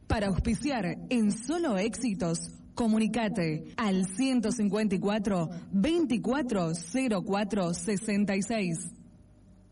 Para auspiciar en Solo Éxitos, comunicate al 154 2404 66.